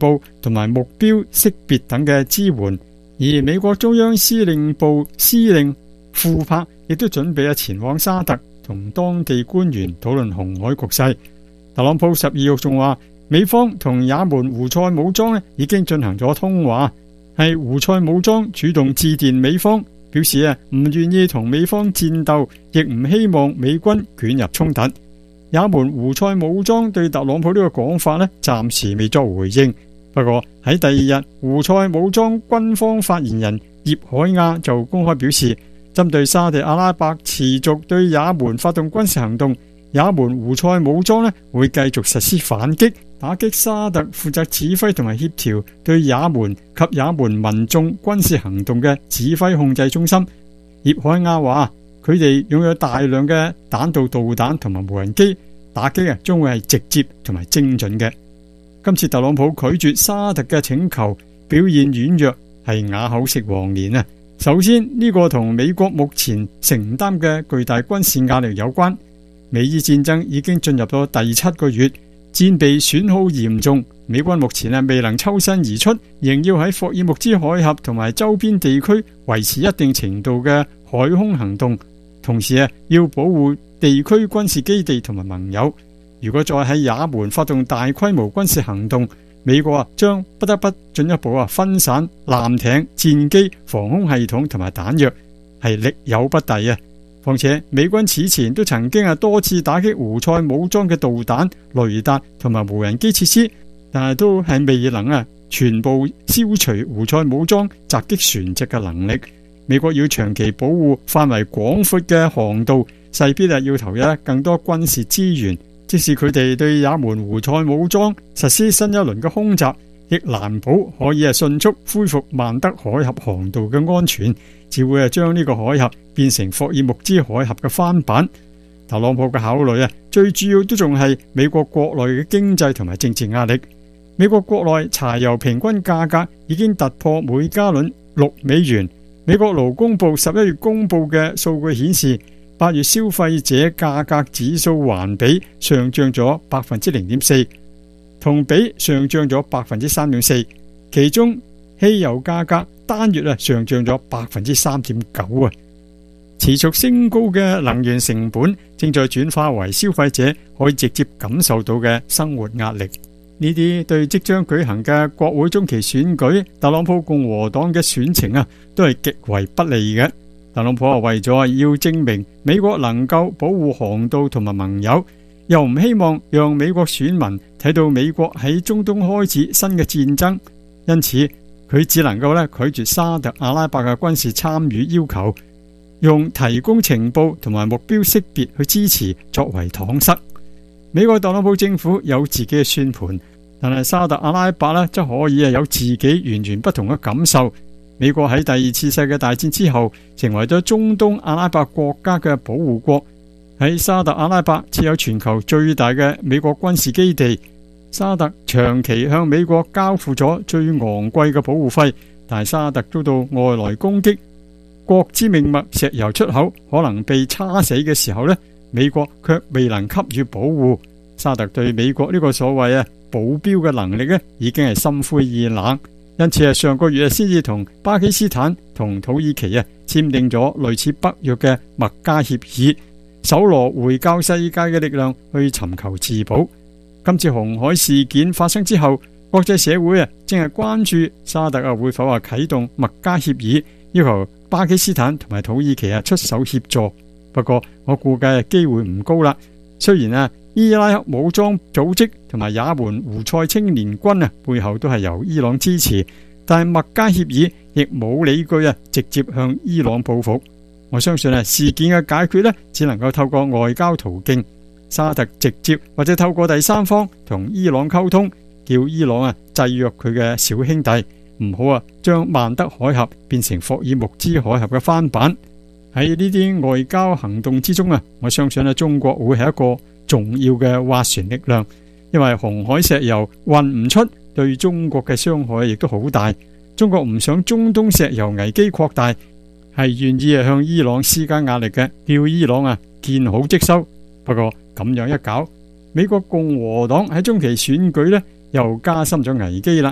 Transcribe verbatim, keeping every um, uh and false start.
報同埋目標識別等嘅支援。而美國中央司令部司令庫珀亦都準備前往沙特同當地官員討論紅海局勢。特朗普十二號仲話，美方同也門胡塞武裝咧已經進行咗通話，係胡塞武裝主動致電美方，表示啊唔願意同美方戰鬥，亦唔希望美軍捲入衝突。也門胡塞武裝對特朗普呢個講法咧暫時未作回應。不過喺第二日，胡塞武裝軍方發言人葉海亞就公開表示，針對沙地阿拉伯持續對也門發動軍事行動，也門胡塞武裝咧會繼續實施反擊，打擊沙特負責指揮同埋協調對也門及也門民眾軍事行動嘅指揮控制中心。葉海亞話，佢哋擁有大量嘅彈道導彈同埋無人機，打擊啊將會係直接同埋精準嘅。今次特朗普拒絕沙特嘅請求，表現軟弱，係啞口食黃連啊！首先呢個同美國目前承擔嘅巨大軍事壓力有關。美伊戰爭已經進入到第七個月，戰備損耗嚴重，美軍目前啊未能抽身而出，仍要喺霍爾木茲海峽同埋周邊地區維持一定程度嘅海空行動，同時啊要保護地區軍事基地同埋盟友。如果再喺也門發動大規模軍事行動，美國啊將不得不進一步啊分散艦艇、戰機、防空系統同埋彈藥，係力有不逮啊！況且美軍此前都曾經啊多次打擊胡塞武裝嘅導彈、雷達同埋無人機設施，但係都係未能啊全部消除胡塞武裝襲擊船隻嘅能力。美國要長期保護範圍廣闊嘅航道，勢必啊要投入更多軍事資源。即使佢哋對也門胡塞武裝實施新一輪嘅空襲，亦難保可以係迅速恢復曼德海峽航道嘅安全，只會係將呢個海峽變成霍爾木茲海峽嘅翻版。特朗普嘅考慮啊，最主要都仲係美國國內嘅經濟同埋政治壓力。美國國內柴油平均價格已經突破每加侖六美元。美國勞工部十一月公布嘅數據顯示，八月消費者價格指數環比上漲咗百分之零點四，同比上漲咗百分之三點四。其中汽油價格單月啊上漲咗百分之三點九啊。持續升高嘅能源成本正在轉化為消費者可以直接感受到嘅生活壓力。呢啲對即將舉行嘅國會中期選舉，特朗普共和黨嘅選情啊，都係極為不利嘅。特朗普啊，為咗要證明美國能夠保護航道同埋盟友，又唔希望讓美國選民睇到美國喺中東開始新嘅戰爭，因此佢只能夠咧拒絕沙特阿拉伯嘅軍事參與要求，用提供情報同埋目標識別去支持作為搪塞。美國特朗普政府有自己嘅算盤，但係沙特阿拉伯咧則可以有自己完全不同嘅感受。美國喺第二次世界大戰之後，成為咗中東阿拉伯國家嘅保護國。喺沙特阿拉伯設有全球最大嘅美國軍事基地。沙特長期向美國交付咗最昂貴嘅保護費，但係沙特遭到外來攻擊，國之命脈石油出口可能被叉死嘅時候呢，美國卻未能給予保護。沙特對美國呢個所謂啊保鏢嘅能力呢，已經係心灰意冷。因此啊，上個月啊，先至同巴基斯坦同土耳其啊簽訂咗類似北約嘅麥加協議，搜羅回教世界嘅力量去尋求自保。今次紅海事件發生之後，國際社會啊正係關注沙特啊會否啊啟動麥加協議，要求巴基斯坦同埋土耳其啊出手協助。不過我估計機會唔高啦。雖然啊，伊拉克武裝組織同埋也門胡塞青年軍啊背後都係由伊朗支持，但係麥加協議亦冇理據啊直接向伊朗報復。我相信啊事件嘅解決呢，只能夠透過外交途徑，沙特直接或者透過第三方同伊朗溝通，叫伊朗啊制約佢嘅小兄弟，唔好啊將曼德海峽變成霍爾木茲海峽嘅翻版。喺呢啲外交行動之中啊，我相信啊中國會係一個重要嘅斡旋力量，因為紅海石油運唔出，對中國嘅傷害亦都好大。中國唔想中東石油危機擴大，係願意啊向伊朗施加壓力嘅，叫伊朗啊見好即收。不過咁樣一搞，美國共和黨喺中期選舉呢又加深咗危機啦。